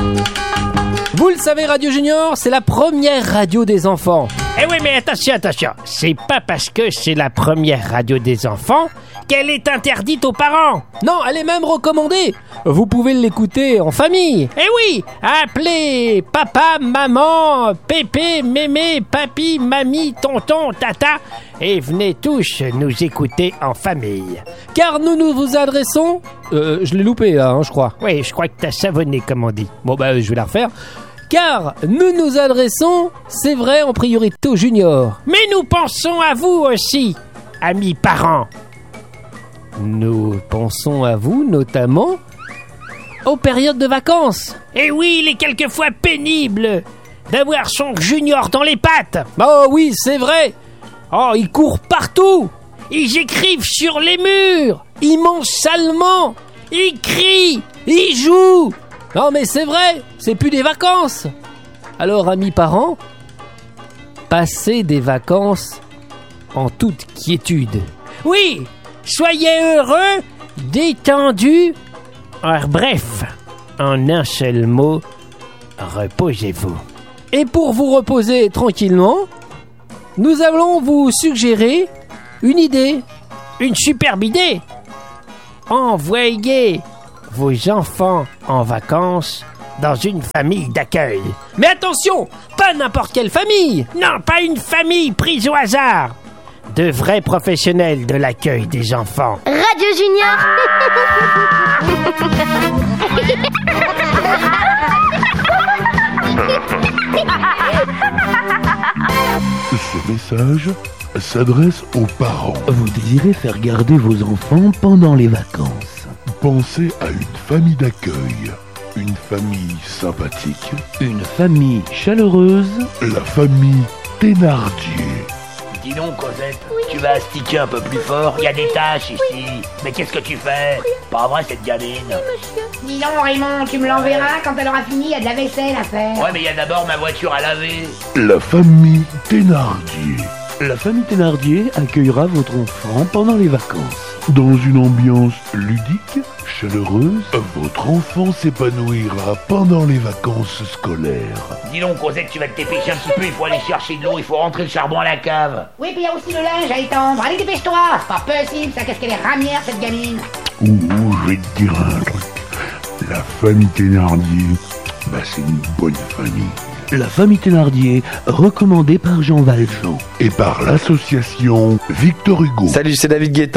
Vous le savez, Radio Junior, c'est la première radio des enfants. Eh oui, mais attention, c'est pas parce que c'est la première radio des enfants qu'elle est interdite aux parents. Non, elle est même recommandée. Vous pouvez l'écouter en famille. Eh oui, appelez papa, maman, pépé, mémé, papy, mamie, tonton, tata, et venez tous nous écouter en famille. Car nous vous adressons... je l'ai loupé là, je crois. Oui, je crois que t'as savonné, comme on dit. Bon, je vais la refaire. Car nous adressons, c'est vrai, en priorité aux juniors. Mais nous pensons à vous aussi, amis parents. Nous pensons à vous, notamment, aux périodes de vacances. Et oui, il est quelquefois pénible d'avoir son junior dans les pattes. Oh oui, c'est vrai. Oh, il court partout. Ils écrivent sur les murs. Ils mangent salement. Ils crient. Ils jouent. Non mais c'est vrai, c'est plus des vacances. Alors, amis parents, passez des vacances en toute quiétude. Oui, soyez heureux, détendus. Bref, en un seul mot, reposez-vous. Et pour vous reposer tranquillement, nous allons vous suggérer une idée. Une superbe idée. Envoyez vos enfants en vacances dans une famille d'accueil. Mais attention, pas n'importe quelle famille. Non, pas une famille prise au hasard. De vrais professionnels de l'accueil des enfants. Radio Junior. Ce message s'adresse aux parents. Vous désirez faire garder vos enfants pendant les vacances. Pensez à une famille d'accueil, une famille sympathique, une famille chaleureuse, la famille Thénardier. Dis donc, Cosette, tu vas astiquer un peu plus fort, il y a des taches ici. Mais qu'est-ce que tu fais? Pas vrai, cette gamine. Dis donc, Raymond, tu me l'enverras quand elle aura fini, il y a de la vaisselle à faire. Ouais, mais il y a d'abord ma voiture à laver. La famille Thénardier. La famille Thénardier accueillera votre enfant pendant les vacances. Dans une ambiance ludique, chaleureuse, votre enfant s'épanouira pendant les vacances scolaires. Dis donc, Cosette, tu vas te dépêcher un petit peu, il faut aller chercher de l'eau, il faut rentrer le charbon à la cave. Oui, puis il y a aussi le linge à étendre. Allez, dépêche-toi, c'est pas possible, ça, qu'est-ce qu'elle est ramière, cette gamine. Je vais te dire un truc. La famille Thénardier, c'est une bonne famille. La famille Thénardier, recommandée par Jean Valjean. Et par l'association Victor Hugo. Salut, c'est David Guetta.